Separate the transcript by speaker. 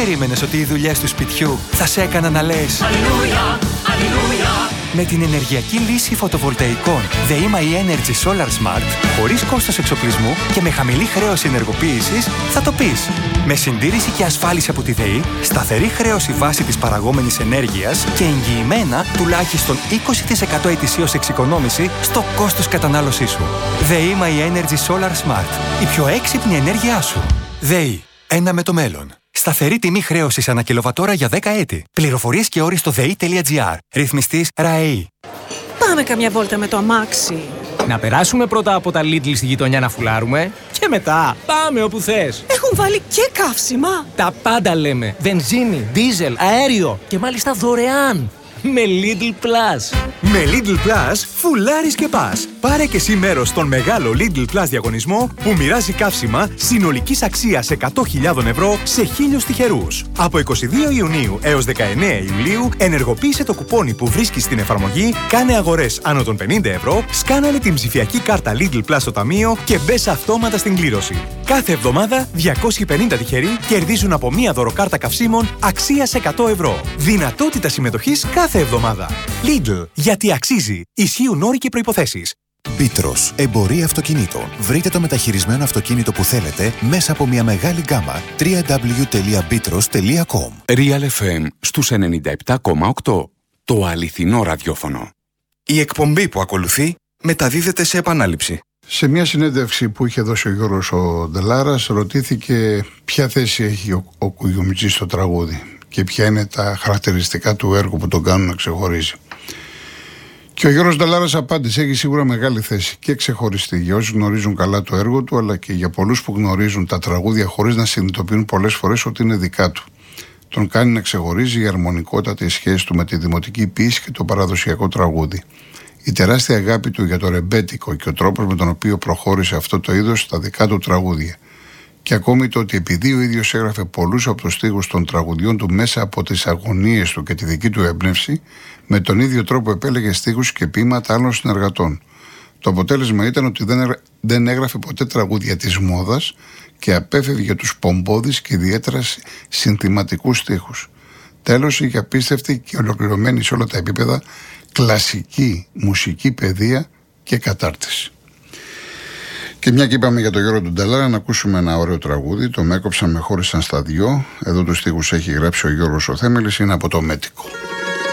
Speaker 1: περίμενες ότι οι δουλειές του σπιτιού θα σε έκαναν να λες Αλληλούια, Αλληλούια? Με την ενεργειακή λύση φωτοβολταϊκών ΔΕΗ Energy Solar Smart, χωρίς κόστος εξοπλισμού και με χαμηλή χρέωση ενεργοποίησης, θα το πεις. Με συντήρηση και ασφάλιση από τη ΔΕΗ, σταθερή χρέωση βάση της παραγόμενης ενέργειας και εγγυημένα τουλάχιστον 20% ετησίως εξοικονόμηση στο κόστος κατανάλωσής σου. ΔΕΗ Energy Solar Smart. Η πιο έξυπνη ενέργειά σου. ΔΕΗ. Ένα με το μέλλον. Σταθερή τιμή χρέωσης ανά κιλοβατόρα για 10 έτη. Πληροφορίες και όροι στο ΔΕΗ.gr. Ρυθμιστής ΡΑΕΗ.
Speaker 2: Πάμε καμιά βόλτα με το αμάξι.
Speaker 3: Να περάσουμε πρώτα από τα Lidl στη γειτονιά να φουλάρουμε και μετά πάμε όπου θες.
Speaker 2: Έχουν βάλει και καύσιμα.
Speaker 3: Τα πάντα λέμε. Βενζίνη, δίζελ, αέριο και μάλιστα δωρεάν. Με Lidl Plus.
Speaker 4: Με Lidl Plus φουλάρεις και πας. Πάρε και εσύ μέρος στον μεγάλο Lidl Plus διαγωνισμό που μοιράζει καύσιμα συνολικής αξίας 100.000 ευρώ σε 1.000 τυχερούς. Από 22 Ιουνίου έως 19 Ιουλίου ενεργοποίησε το κουπόνι που βρίσκεις στην εφαρμογή, κάνε αγορές άνω των 50 ευρώ, σκάναλε την ψηφιακή κάρτα Lidl Plus στο ταμείο και μπες αυτόματα στην κλήρωση. Κάθε εβδομάδα 250 τυχεροί κερδίζουν από μία δωροκάρτα καυσίμων αξίας 100 ευρώ. Δυνατότητα συμμετοχής κάθε εβδομάδα. Lidl, γιατί αξίζει. Ισχύουν όροι και προϋποθέσεις.
Speaker 5: Bítros, εμπορία αυτοκινήτων. Βρείτε το μεταχειρισμένο αυτοκίνητο που θέλετε μέσα από μια μεγάλη γκάμα. www.bitros.com.
Speaker 6: Real FM στους 97,8. Το αληθινό ραδιόφωνο.
Speaker 7: Η εκπομπή που ακολουθεί μεταδίδεται σε επανάληψη.
Speaker 8: Σε μια συνέντευξη που είχε δώσει ο Γιώργος ο Ντελάρας, ρωτήθηκε ποια θέση έχει ο Κουγιομιτζής στο τραγούδι και ποια είναι τα χαρακτηριστικά του έργου που τον κάνουν να ξεχωρίζει. Και ο Γιώργος Ντελάρας απάντησε: έχει σίγουρα μεγάλη θέση και ξεχωριστή για όσους γνωρίζουν καλά το έργο του, αλλά και για πολλούς που γνωρίζουν τα τραγούδια χωρίς να συνειδητοποιούν πολλές φορές ότι είναι δικά του. Τον κάνει να ξεχωρίζει η αρμονικότητα της σχέσης του με τη δημοτική ποίηση και το παραδοσιακό τραγούδι. Η τεράστια αγάπη του για το ρεμπέτικο και ο τρόπος με τον οποίο προχώρησε αυτό το είδος στα δικά του τραγούδια. Και ακόμη το ότι επειδή ο ίδιος έγραφε πολλούς από τους στίχους των τραγουδιών του μέσα από τις αγωνίες του και τη δική του έμπνευση, με τον ίδιο τρόπο επέλεγε στίχους και ποίηματα άλλων συνεργατών. Το αποτέλεσμα ήταν ότι δεν έγραφε ποτέ τραγούδια της μόδας και απέφευγε τους πομπόδεις και ιδιαίτερα συνθηματικούς στίχους. Τέλος, είχε απίστευτη και ολοκληρωμένη σε όλα τα επίπεδα κλασική μουσική παιδεία και κατάρτιση. Και μια και είπαμε για τον Γιώργο τον Ντελάρα, να ακούσουμε ένα ωραίο τραγούδι. Το «Με έκοψαν, με χώρισαν στα δυο». Εδώ τους στίχους έχει γράψει ο Γιώργος ο Θέμελης, είναι από το Μέτικο.